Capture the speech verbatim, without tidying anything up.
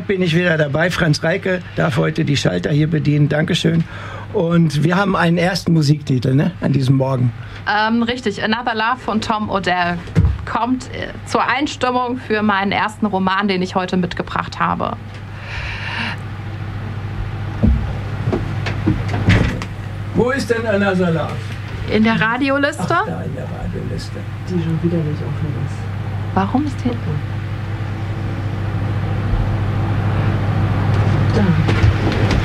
Sonntag bin ich wieder dabei. Franz Reike darf heute die Schalter hier bedienen. Dankeschön. Und wir haben einen ersten Musiktitel, ne, an diesem Morgen. Ähm, richtig, Another Love von Tom Odell kommt äh, zur Einstimmung für meinen ersten Roman, den ich heute mitgebracht habe. Wo ist denn Another Love? In der Radioliste. Ach, da in der Radioliste. Die schon wieder nicht offen ist. Warum ist die? Da.